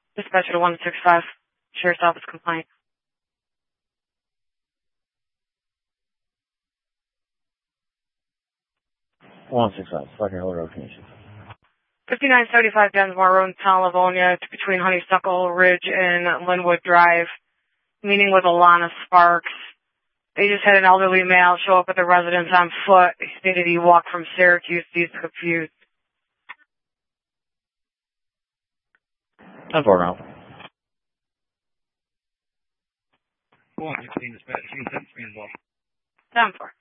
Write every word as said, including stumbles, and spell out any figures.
Dispatcher to one six five. Sheriff's Office complaint. one six five. Fucking Hill Road, Commission. fifty-nine seventy-five Densmore Road in Town, Livonia, between Honeysuckle Ridge and Linwood Drive. Meeting with Alana Sparks. They just had an elderly male show up at the residence on foot. He stated he walked from Syracuse. He's confused. ten four now. one sixteen dispatch. ten four. ten four.